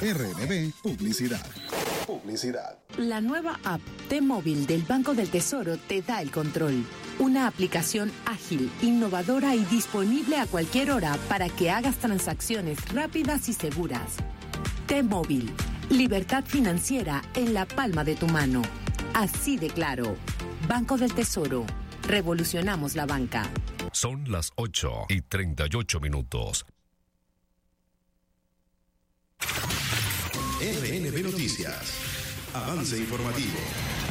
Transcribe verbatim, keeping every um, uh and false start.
R N B Publicidad. Publicidad. La nueva app T-Móvil del Banco del Tesoro te da el control. Una aplicación ágil, innovadora y disponible a cualquier hora para que hagas transacciones rápidas y seguras. T-Móvil. Libertad financiera en la palma de tu mano. Así de claro. Banco del Tesoro. Revolucionamos la banca. Son las ocho y treinta y ocho minutos. R N B Noticias. Avance informativo.